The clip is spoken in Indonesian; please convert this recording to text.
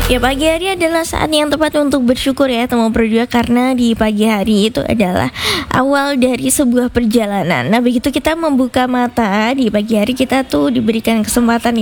Ya, pagi hari adalah saat yang tepat untuk bersyukur ya teman berdua, karena di pagi hari itu adalah awal dari sebuah perjalanan. Nah, begitu kita membuka mata di pagi hari, kita tuh diberikan kesempatan